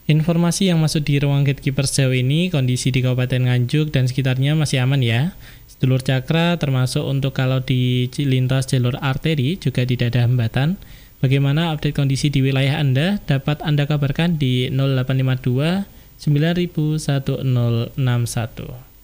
Informasi yang masuk di ruang gatekeeper sejauh ini, kondisi di Kabupaten Nganjuk dan sekitarnya masih aman ya. Sedulur Cakra termasuk untuk kalau di lintas jalur arteri juga tidak ada hambatan. Bagaimana update kondisi di wilayah Anda? Dapat Anda kabarkan di 0852 901061.